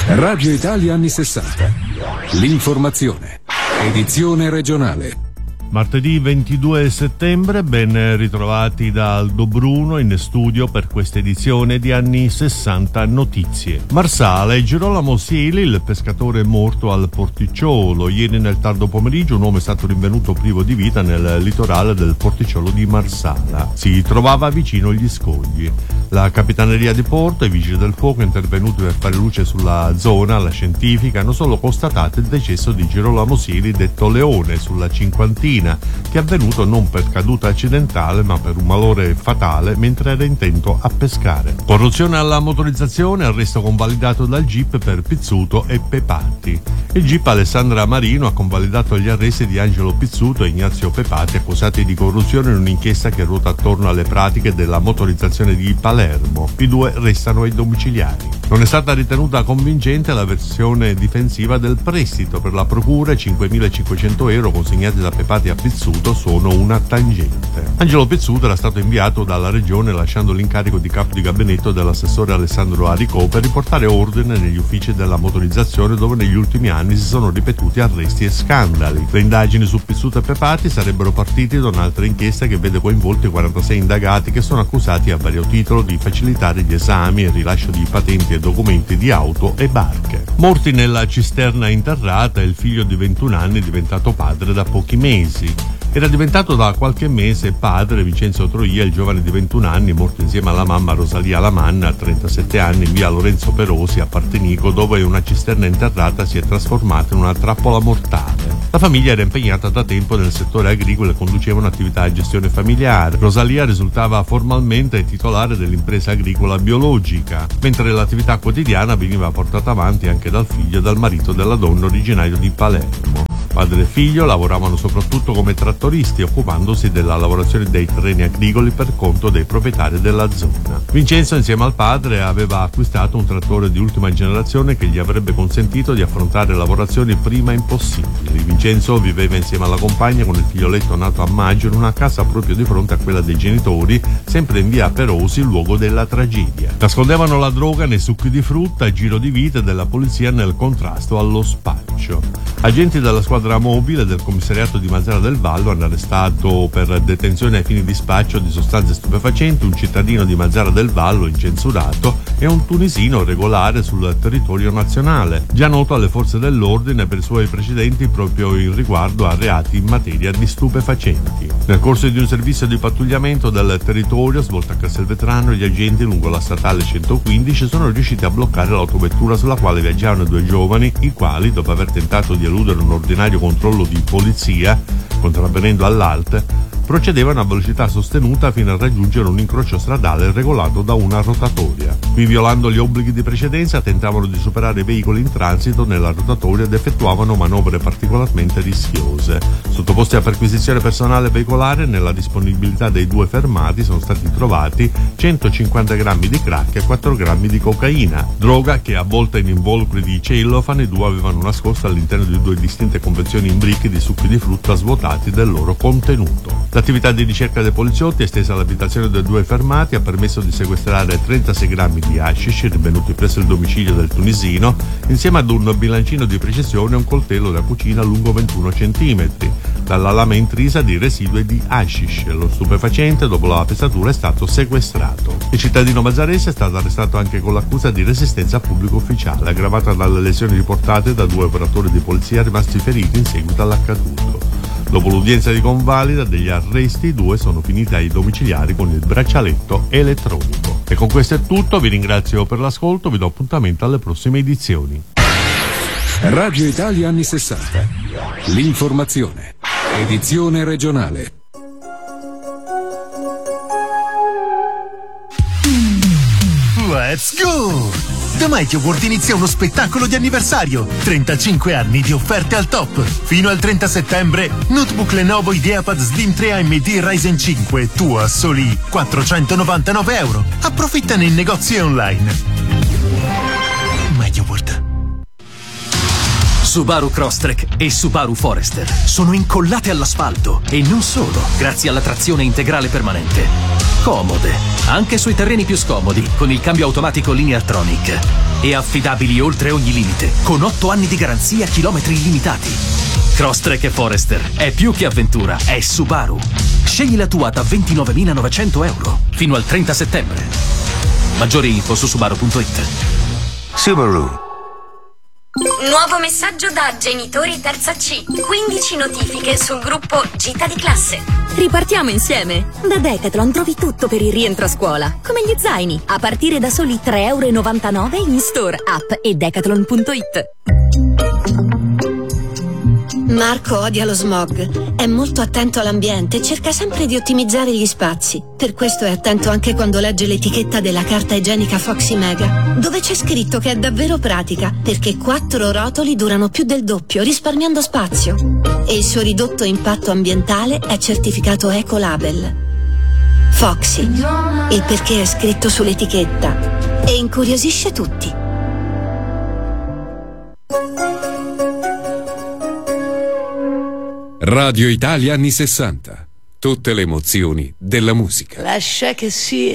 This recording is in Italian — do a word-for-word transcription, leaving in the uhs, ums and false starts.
Radio Italia anni sessanta. L'informazione. Edizione regionale. Martedì ventidue settembre, ben ritrovati da Aldo Bruno in studio per questa edizione di Anni sessanta Notizie. Marsala e Girolamo Sieli, il pescatore morto al Porticciolo. Ieri nel tardo pomeriggio un uomo è stato rinvenuto privo di vita nel litorale del Porticciolo di Marsala. Si trovava vicino agli scogli. La Capitaneria di Porto e i Vigili del Fuoco, intervenuti per fare luce sulla zona, la scientifica, hanno solo constatato il decesso di Girolamo Sieli, detto Leone, sulla cinquantina, che è avvenuto non per caduta accidentale ma per un malore fatale mentre era intento a pescare. Corruzione alla motorizzazione, arresto convalidato dal G I P per Pizzuto e Pepatti. Il G I P Alessandra Marino ha convalidato gli arresti di Angelo Pizzuto e Ignazio Pepatti, accusati di corruzione in un'inchiesta che ruota attorno alle pratiche della motorizzazione di Palermo. I due restano ai domiciliari. Non è stata ritenuta convincente la versione difensiva del prestito. Per la procura cinquemilacinquecento euro consegnati da Pepatti a Pizzuto sono una tangente. Angelo Pizzuto era stato inviato dalla regione lasciando l'incarico di capo di gabinetto dell'assessore Alessandro Aricò per riportare ordine negli uffici della motorizzazione, dove negli ultimi anni si sono ripetuti arresti e scandali. Le indagini su Pizzuto e Pepatti sarebbero partite da un'altra inchiesta che vede coinvolti quarantasei indagati che sono accusati a vario titolo di facilitare gli esami e il rilascio di patenti e documenti di auto e barche. Morti nella cisterna interrata il figlio di ventuno anni diventato padre da pochi mesi. Era diventato da qualche mese padre Vincenzo Troia, il giovane di ventuno anni, morto insieme alla mamma Rosalia Lamanna, a trentasette anni, in via Lorenzo Perosi a Partinico, dove una cisterna interrata si è trasformata in una trappola mortale. La famiglia era impegnata da tempo nel settore agricolo e conduceva un'attività di gestione familiare. Rosalia risultava formalmente titolare dell'impresa agricola biologica, mentre l'attività quotidiana veniva portata avanti anche dal figlio e dal marito della donna, originario di Palermo. Padre e figlio lavoravano soprattutto come trattoristi, occupandosi della lavorazione dei terreni agricoli per conto dei proprietari della zona. Vincenzo, insieme al padre, aveva acquistato un trattore di ultima generazione che gli avrebbe consentito di affrontare lavorazioni prima impossibili. Vincenzo viveva insieme alla compagna con il figlioletto nato a maggio in una casa proprio di fronte a quella dei genitori, sempre in via Perosi, luogo della tragedia. Nascondevano la droga nei succhi di frutta, giro di vite della polizia nel contrasto allo spaccio. Agenti della squadra mobile del commissariato di Mazara del Vallo hanno arrestato per detenzione ai fini di spaccio di sostanze stupefacenti un cittadino di Mazara del Vallo incensurato e un tunisino regolare sul territorio nazionale, già noto alle forze dell'ordine per i suoi precedenti proprio in riguardo a reati in materia di stupefacenti. Nel corso di un servizio di pattugliamento del territorio svolto a Castelvetrano, gli agenti lungo la statale centoquindici sono riusciti a bloccare l'autovettura sulla quale viaggiavano due giovani, i quali, dopo aver tentato di eludere un ordinario controllo di polizia, contravvenendo all'A L T, procedevano a velocità sostenuta fino a raggiungere un incrocio stradale regolato da una rotatoria. Qui, violando gli obblighi di precedenza, tentavano di superare i veicoli in transito nella rotatoria ed effettuavano manovre particolarmente rischiose. Sottoposti a perquisizione personale veicolare, nella disponibilità dei due fermati sono stati trovati centocinquanta grammi di crack e quattro grammi di cocaina, droga che, avvolta in involucri di cellofane, i due avevano nascosto all'interno di due distinte confezioni in bricchi di succhi di frutta svuotati del loro contenuto. L'attività di ricerca dei poliziotti, estesa all'abitazione dei due fermati, ha permesso di sequestrare trentasei grammi di hashish rinvenuti presso il domicilio del tunisino, insieme ad un bilancino di precisione e un coltello da cucina lungo ventuno centimetri, dalla lama intrisa di residui di hashish. Lo stupefacente, dopo la pesatura, è stato sequestrato. Il cittadino mazzarese è stato arrestato anche con l'accusa di resistenza a pubblico ufficiale, aggravata dalle lesioni riportate da due operatori di polizia rimasti feriti in seguito all'accaduto. Dopo l'udienza di convalida degli arresti, i due sono finiti ai domiciliari con il braccialetto elettronico. E con questo è tutto, vi ringrazio per l'ascolto, vi do appuntamento alle prossime edizioni. Radio Italia anni sessanta. L'informazione. Edizione regionale. Let's go! Da Mighty Award inizia uno spettacolo di anniversario. trentacinque anni di offerte al top. Fino al trenta settembre, notebook Lenovo IdeaPad Slim tre A M D Ryzen cinque, tu a soli quattrocentonovantanove euro. Approfittane in negozi e online. Mighty Award. Subaru Crosstrek e Subaru Forester sono incollate all'asfalto e non solo, grazie alla trazione integrale permanente. Comode, anche sui terreni più scomodi, con il cambio automatico Lineartronic. e affidabili oltre ogni limite, con otto anni di garanzia, chilometri illimitati. Crosstrek e Forester è più che avventura, è Subaru. Scegli la tua da ventinovemilanovecento euro fino al trenta settembre. Maggiori info su subaru punto it. Subaru. Nuovo messaggio da genitori terza C. quindici notifiche sul gruppo Gita di classe. Ripartiamo insieme. Da Decathlon trovi tutto per il rientro a scuola, come gli zaini, a partire da soli tre e novantanove euro in store, app e decathlon punto it. Marco odia lo smog, è molto attento all'ambiente e cerca sempre di ottimizzare gli spazi. Per questo è attento anche quando legge l'etichetta della carta igienica Foxy Mega, dove c'è scritto che è davvero pratica, perché quattro rotoli durano più del doppio, risparmiando spazio. E il suo ridotto impatto ambientale è certificato Ecolabel. Foxy, il perché è scritto sull'etichetta e incuriosisce tutti. Radio Italia anni sessanta. Tutte le emozioni della musica. Lascia che sia